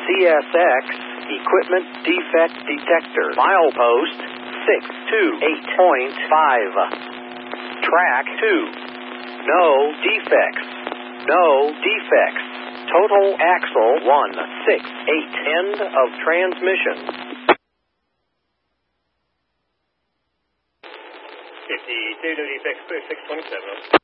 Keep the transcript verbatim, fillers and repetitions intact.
C S X Equipment Defect Detector. Milepost six two eight point five. Track two. No defects. No defects. Total axle one six eight. End of transmission. fifty-two, no defects, clear six twenty-seven.